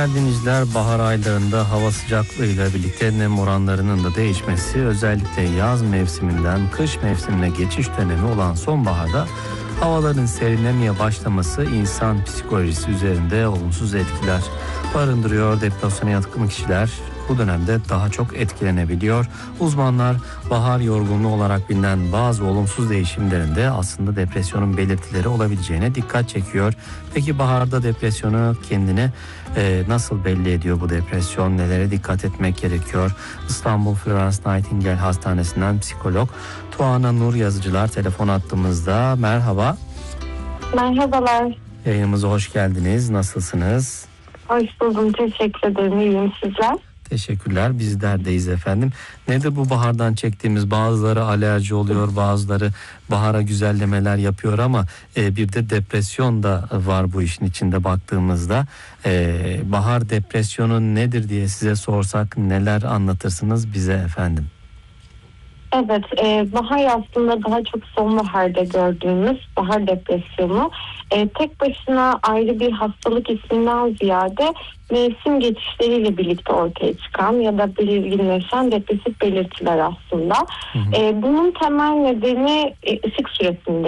Değerli dinleyiciler, bahar aylarında hava sıcaklığıyla birlikte nem oranlarının da değişmesi, özellikle yaz mevsiminden kış mevsimine geçiş dönemi olan sonbaharda havaların serinlemeye başlaması insan psikolojisi üzerinde olumsuz etkiler barındırıyor. Depresyona yatkın kişiler bu dönemde daha çok etkilenebiliyor. Uzmanlar bahar yorgunluğu olarak bilinen bazı olumsuz değişimlerinde aslında depresyonun belirtileri olabileceğine dikkat çekiyor. Peki baharda depresyonu kendine nasıl belli ediyor bu depresyon? Nelere dikkat etmek gerekiyor? İstanbul Florence Nightingale Hastanesi'nden psikolog Tuana Nur Yazıcılar telefon attığımızda. Merhaba. Merhabalar. Yayınımıza hoş geldiniz. Nasılsınız? Hoş buldum. Teşekkür ederim. İyiyim, sizler? Teşekkürler. Bizlerdeyiz efendim. Nedir bu bahardan çektiğimiz? Bazıları alerji oluyor, bazıları bahara güzellemeler yapıyor ama bir de depresyon da var bu işin içinde baktığımızda. Bahar depresyonu nedir diye size sorsak neler anlatırsınız bize efendim? Evet, bahar aslında daha çok sonbaharda gördüğümüz bahar depresyonu tek başına ayrı bir hastalık isminden ziyade mevsim geçişleriyle birlikte ortaya çıkan ya da belirginleşen depresif belirtiler aslında. Bunun temel nedeni ışık süresinde